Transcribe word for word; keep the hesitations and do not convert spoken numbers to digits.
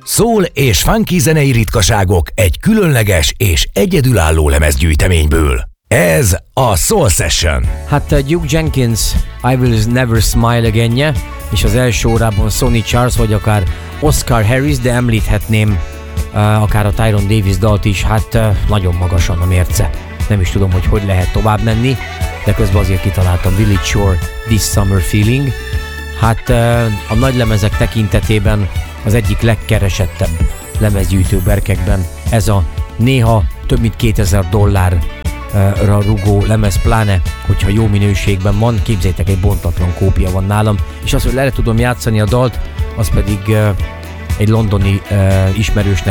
Soul és funky zenei ritkaságok egy különleges és egyedülálló lemezgyűjteményből. Ez a Soul Session. Hát Duke Jenkins I Will Never Smile Again-je, és az első órában Sonny Charles vagy akár Oscar Harris, de említhetném uh, akár a Tyrone Davis dalt is, hát uh, nagyon magasan a mérce. Nem is tudom, hogy hogy lehet tovább menni, de közben azért kitaláltam Village Shore, This Summer Feeling. Hát uh, a nagy lemezek tekintetében az egyik legkeresettebb lemezgyűjtő berkekben ez a néha több mint kétezer dollárra rugó lemez, pláne hogyha jó minőségben van, képzeljétek, egy bontatlan kópia van nálam, és az, hogy le tudom játszani a dalt, az pedig uh, egy londoni uh, ismerősnek